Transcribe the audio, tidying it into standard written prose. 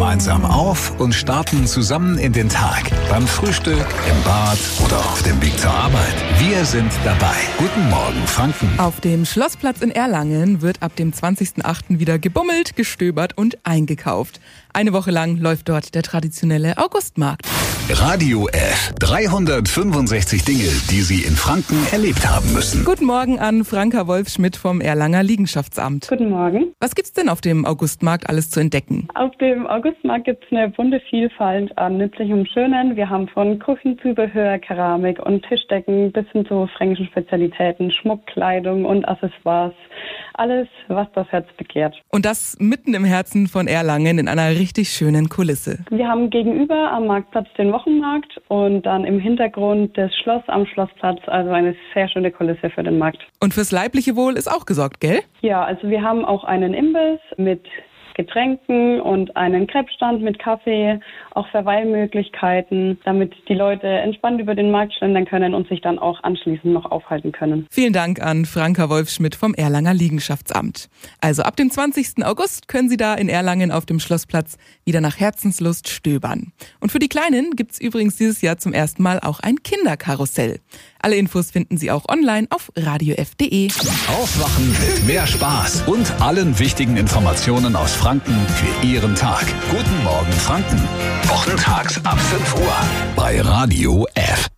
gemeinsam auf und starten zusammen in den Tag. Beim Frühstück, im Bad oder auf dem Weg zur Arbeit. Wir sind dabei. Guten Morgen, Franken. Auf dem Schlossplatz in Erlangen wird ab dem 20.08. wieder gebummelt, gestöbert und eingekauft. Eine Woche lang läuft dort der traditionelle Augustmarkt. Radio F. 365 Dinge, die Sie in Franken erlebt haben müssen. Guten Morgen an Franka Wolf-Schmidt vom Erlanger Liegenschaftsamt. Guten Morgen. Was gibt's denn auf dem Augustmarkt alles zu entdecken? Auf dem Augustmarkt gibt es eine bunte Vielfalt an nützlichem Schönen. Wir haben von Küchenzubehör, Keramik und Tischdecken bis hin zu fränkischen Spezialitäten, Schmuck, Kleidung und Accessoires. Alles, was das Herz begehrt. Und das mitten im Herzen von Erlangen in einer richtig schönen Kulisse. Wir haben gegenüber am Marktplatz den Wochenmarkt und dann im Hintergrund das Schloss am Schlossplatz, also eine sehr schöne Kulisse für den Markt. Und fürs leibliche Wohl ist auch gesorgt, gell? Ja, also wir haben auch einen Imbiss mit Getränken und einen Crepe-Stand mit Kaffee, auch Verweilmöglichkeiten, damit die Leute entspannt über den Markt schlendern können und sich dann auch anschließend noch aufhalten können. Vielen Dank an Franka Wolf-Schmidt vom Erlanger Liegenschaftsamt. Also ab dem 20. August können Sie da in Erlangen auf dem Schlossplatz wieder nach Herzenslust stöbern. Und für die Kleinen gibt's übrigens dieses Jahr zum ersten Mal auch ein Kinderkarussell. Alle Infos finden Sie auch online auf radiof.de. Aufwachen mit mehr Spaß und allen wichtigen Informationen aus Franken für Ihren Tag. Guten Morgen, Franken. Wochentags ab 5 Uhr bei Radio F.